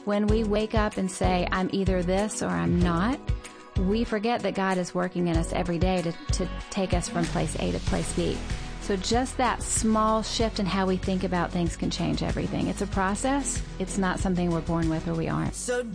When we wake up and say, I'm either this or I'm not, we forget that God is working in us every day to take us from place A to place B. So just that small shift in how we think about things can change everything. It's a process. It's not something we're born with or we aren't.